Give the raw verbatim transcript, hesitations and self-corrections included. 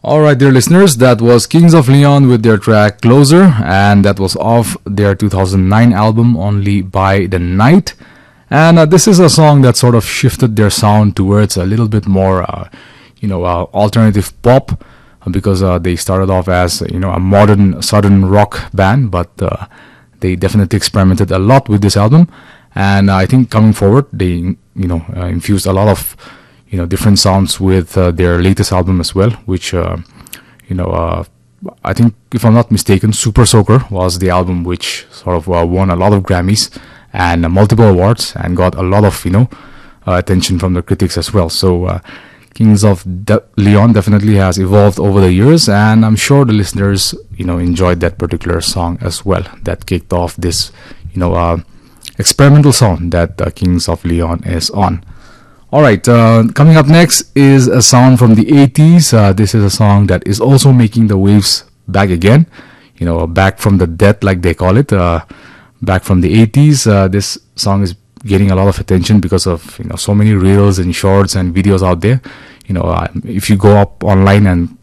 All right, dear listeners, that was Kings of Leon with their track Closer, and that was off their two thousand nine album Only by the Night. And uh, this is a song that sort of shifted their sound towards a little bit more, uh, you know, uh, alternative pop, uh, because uh, they started off as, you know, a modern southern rock band, but uh, they definitely experimented a lot with this album. And uh, I think coming forward, they, you know, uh, infused a lot of, you know, different sounds with uh, their latest album as well, which, uh, you know, uh, I think, if I'm not mistaken, Super Soaker was the album which sort of uh, won a lot of Grammys and uh, multiple awards and got a lot of, you know, uh, attention from the critics as well. So uh, Kings of De- Leon definitely has evolved over the years, and I'm sure the listeners, you know, enjoyed that particular song as well. That kicked off this, you know, uh, experimental sound that uh, Kings of Leon is on. Alright, uh, coming up next is a sound from the eighties. Uh, this is a song that is also making the waves back again. You know, back from the dead, like they call it. Uh, back from the eighties. Uh, this song is getting a lot of attention because of, you know, so many reels and shorts and videos out there. You know, uh, if you go up online and